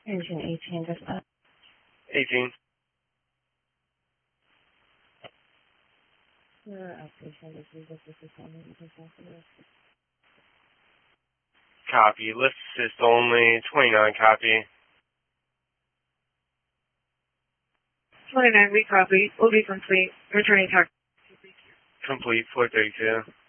Engine 18, dispatch. 18. Copy. Lift assist only. 29, copy. 29, we copy. Will be complete. Returning taxi. Complete. 432.